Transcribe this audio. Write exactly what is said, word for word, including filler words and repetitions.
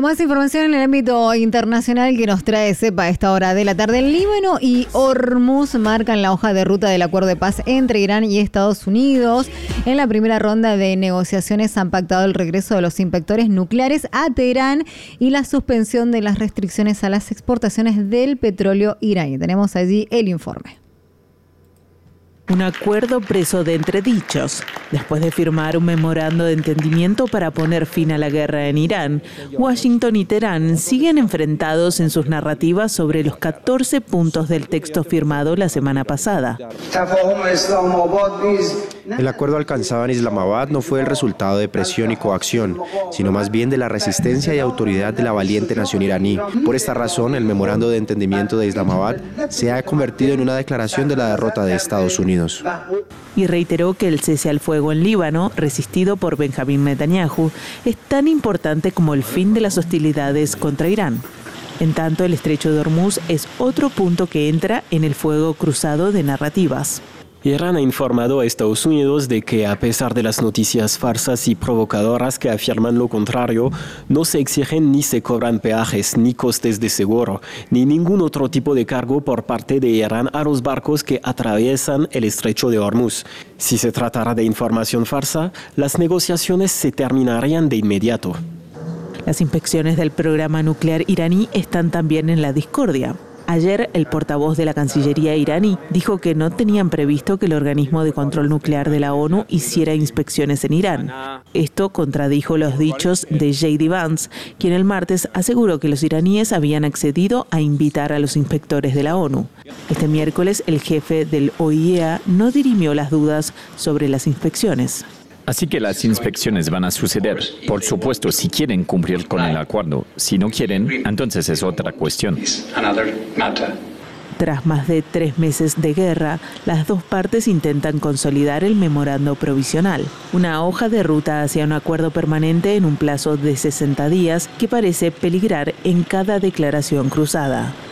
Bueno, más información en el ámbito internacional que nos trae CEPA a esta hora de la tarde. El Líbano y Hormuz marcan la hoja de ruta del acuerdo de paz entre Irán y Estados Unidos. En la primera ronda de negociaciones han pactado el regreso de los inspectores nucleares a Teherán y la suspensión de las restricciones a las exportaciones del petróleo iraní. Tenemos allí el informe. Un acuerdo preso de entredichos. Después de firmar un memorando de entendimiento para poner fin a la guerra en Irán, Washington y Teherán siguen enfrentados en sus narrativas sobre los catorce puntos del texto firmado la semana pasada. El acuerdo alcanzado en Islamabad no fue el resultado de presión y coacción, sino más bien de la resistencia y autoridad de la valiente nación iraní. Por esta razón, el memorando de entendimiento de Islamabad se ha convertido en una declaración de la derrota de Estados Unidos. Y reiteró que el cese al fuego en Líbano, resistido por Benjamín Netanyahu, es tan importante como el fin de las hostilidades contra Irán. En tanto, el estrecho de Hormuz es otro punto que entra en el fuego cruzado de narrativas. Irán ha informado a Estados Unidos de que, a pesar de las noticias falsas y provocadoras que afirman lo contrario, no se exigen ni se cobran peajes, ni costes de seguro, ni ningún otro tipo de cargo por parte de Irán a los barcos que atraviesan el estrecho de Hormuz. Si se tratara de información falsa, las negociaciones se terminarían de inmediato. Las inspecciones del programa nuclear iraní están también en la discordia. Ayer, el portavoz de la Cancillería iraní dijo que no tenían previsto que el organismo de control nuclear de la ONU hiciera inspecciones en Irán. Esto contradijo los dichos de J D Vance, quien el martes aseguró que los iraníes habían accedido a invitar a los inspectores de la ONU. Este miércoles, el jefe del O I E A no dirimió las dudas sobre las inspecciones. Así que las inspecciones van a suceder, por supuesto, si quieren cumplir con el acuerdo. Si no quieren, entonces es otra cuestión. Tras más de tres meses de guerra, las dos partes intentan consolidar el memorando provisional, una hoja de ruta hacia un acuerdo permanente en un plazo de sesenta días que parece peligrar en cada declaración cruzada.